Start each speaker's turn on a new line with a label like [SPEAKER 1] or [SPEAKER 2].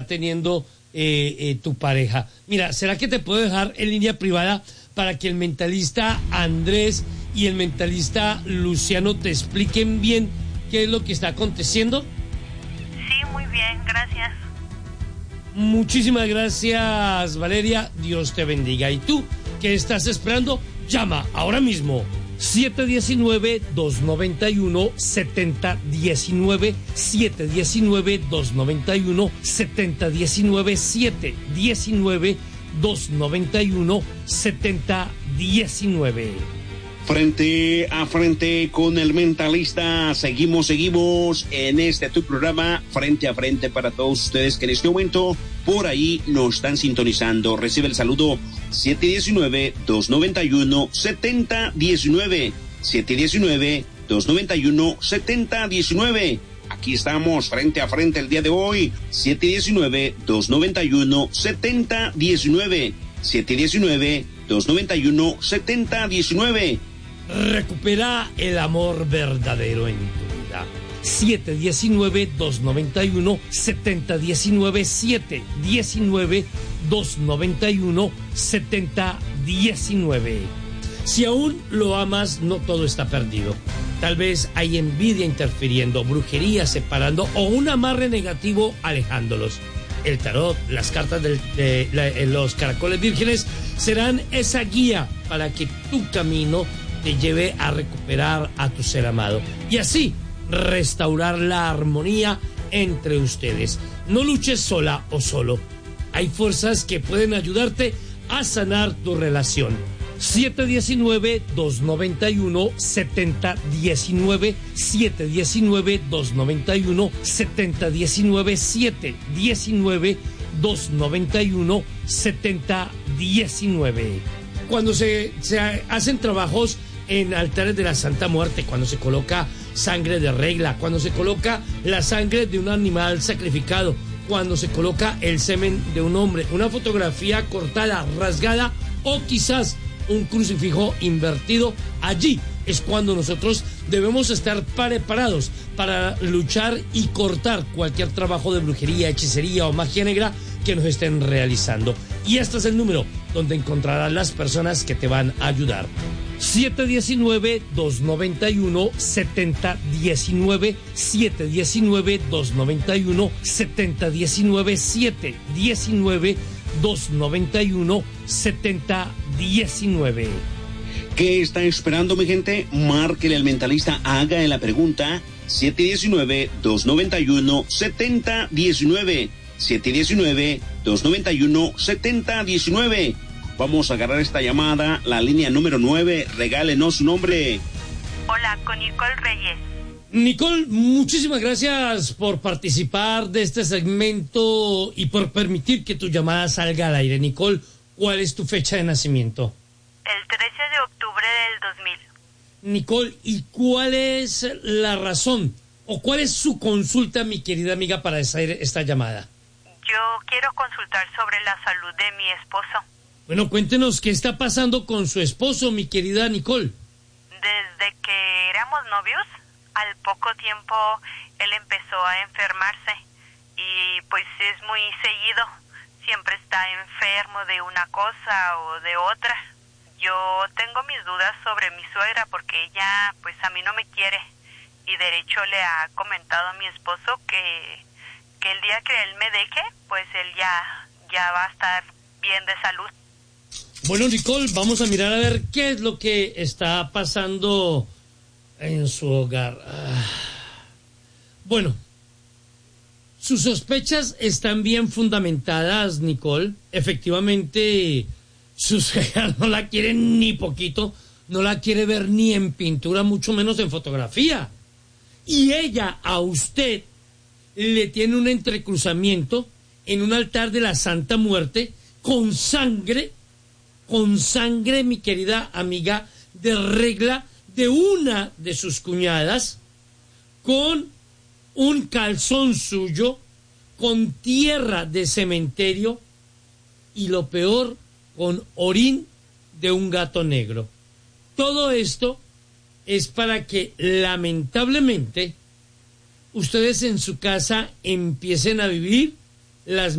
[SPEAKER 1] teniendo tu pareja. Mira, ¿será que te puedo dejar en línea privada para que el mentalista Andrés y el mentalista Luciano te expliquen bien qué es lo que está aconteciendo?
[SPEAKER 2] Sí, muy bien, gracias.
[SPEAKER 1] Muchísimas gracias, Valeria. Dios te bendiga. ¿Y tú qué estás esperando? Llama ahora mismo. 719-291-7019, 719-291-7019, 719-291-7019.
[SPEAKER 3] Frente a frente con el mentalista, seguimos en este tu programa, Frente a Frente, para todos ustedes que en este momento por ahí nos están sintonizando. Recibe el saludo 719-291-7019, 719-291-7019. Aquí estamos frente a frente el día de hoy, 719-291-7019, 719-291-7019.
[SPEAKER 1] Recupera el amor verdadero en tu vida. 719-291-7019, 719-291-7019. Si aún lo amas, no todo está perdido. Tal vez hay envidia interfiriendo, brujería separando o un amarre negativo alejándolos. El tarot, las cartas de los caracoles vírgenes serán esa guía para que tu camino te lleve a recuperar a tu ser amado y así restaurar la armonía entre ustedes. No luches sola o solo. Hay fuerzas que pueden ayudarte a sanar tu relación. 719-291-7019, 719-291-7019, 719-291-7019. Cuando se hacen trabajos en altares de la Santa Muerte, cuando se coloca sangre de regla, cuando se coloca la sangre de un animal sacrificado, cuando se coloca el semen de un hombre, una fotografía cortada, rasgada o quizás un crucifijo invertido, allí es cuando nosotros debemos estar preparados para luchar y cortar cualquier trabajo de brujería, hechicería o magia negra que nos estén realizando. Y este es el número donde encontrarás las personas que te van a ayudar. 719-291-7019, 719-291-7019, 719-291-7019.
[SPEAKER 3] ¿Qué está esperando, mi gente? Márquele al mentalista, haga la pregunta. 719-291-7019, 719-291-7019. Vamos a agarrar esta llamada, la línea número 9. Regálenos su nombre.
[SPEAKER 2] Hola, con Nicole Reyes.
[SPEAKER 1] Nicole, muchísimas gracias por participar de este segmento y por permitir que tu llamada salga al aire. Nicole, ¿cuál es tu fecha de nacimiento?
[SPEAKER 2] El 13 de octubre del 2000.
[SPEAKER 1] Nicole, ¿y cuál es la razón o cuál es su consulta, mi querida amiga, para hacer esta llamada?
[SPEAKER 2] Yo quiero consultar sobre la salud de mi esposo.
[SPEAKER 1] Bueno, cuéntenos qué está pasando con su esposo, mi querida Nicole.
[SPEAKER 2] Desde que éramos novios, al poco tiempo él empezó a enfermarse y pues es muy seguido. Siempre está enfermo de una cosa o de otra. Yo tengo mis dudas sobre mi suegra porque ella pues a mí no me quiere y de hecho le ha comentado a mi esposo que el día que él me deje, pues él ya va a estar bien de salud.
[SPEAKER 1] Bueno, Nicole, vamos a mirar a ver qué es lo que está pasando en su hogar. Bueno, sus sospechas están bien fundamentadas, Nicole. Efectivamente, su suegra no la quiere ni poquito, no la quiere ver ni en pintura, mucho menos en fotografía. Y ella a usted le tiene un entrecruzamiento en un altar de la Santa Muerte con sangre, mi querida amiga, de regla de una de sus cuñadas, con un calzón suyo, con tierra de cementerio y lo peor, con orín de un gato negro. Todo esto es para que lamentablemente ustedes en su casa empiecen a vivir las